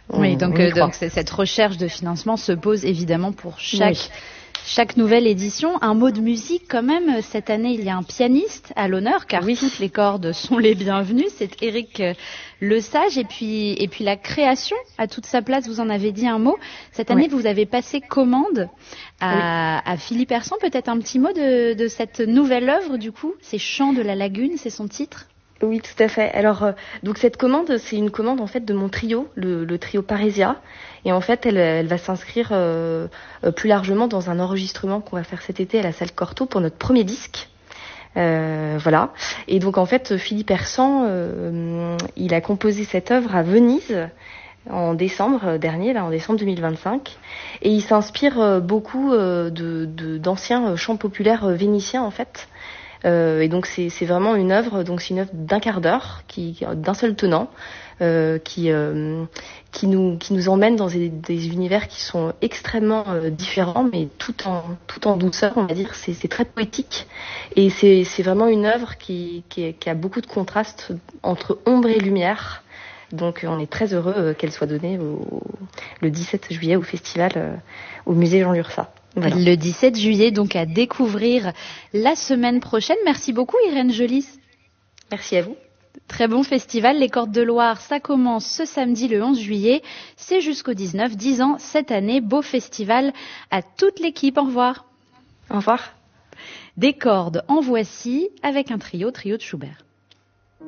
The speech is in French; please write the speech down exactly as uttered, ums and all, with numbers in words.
On, oui, donc, on euh, donc cette recherche de financement se pose évidemment pour chaque... Oui. Chaque nouvelle édition. Un mot de musique quand même. Cette année, il y a un pianiste à l'honneur, car oui. toutes les cordes sont les bienvenues. C'est Éric Lesage. Et puis, et puis la création a toute sa place. Vous en avez dit un mot. Cette année, oui. vous avez passé commande à, oui. à Philippe Hersant. Peut-être un petit mot de, de cette nouvelle œuvre, du coup. C'est Chants de la Lagune, c'est son titre. Oui, tout à fait. Alors, euh, donc cette commande, c'est une commande en fait de mon trio, le, le trio Parésia, et en fait, elle, elle va s'inscrire euh, euh, plus largement dans un enregistrement qu'on va faire cet été à la salle Cortot pour notre premier disque. Euh, voilà. Et donc en fait, Philippe Hersant, euh, il a composé cette œuvre à Venise en décembre dernier, là en décembre deux mille vingt-cinq, et il s'inspire beaucoup euh, de, de, d'anciens chants populaires vénitiens en fait. Euh, et donc c'est, c'est vraiment une œuvre, donc c'est une œuvre d'un quart d'heure, qui, d'un seul tenant, euh, qui, euh, qui nous, qui nous emmène dans des, des univers qui sont extrêmement euh, différents, mais tout en, tout en douceur, on va dire. C'est, c'est très poétique, et c'est, c'est vraiment une œuvre qui, qui, qui a beaucoup de contrastes entre ombre et lumière. Donc on est très heureux qu'elle soit donnée au, le dix-sept juillet au festival, euh, au musée Jean Lurçat. Voilà. Le dix-sept juillet, donc à découvrir la semaine prochaine. Merci beaucoup Irène Jolis. Merci à vous. Très bon festival, les Cordes de Loire, ça commence ce samedi le onze juillet. C'est jusqu'au dix-neuf, dix ans cette année. Beau festival à toute l'équipe. Au revoir. Au revoir. Des cordes en voici avec un trio, trio de Schubert.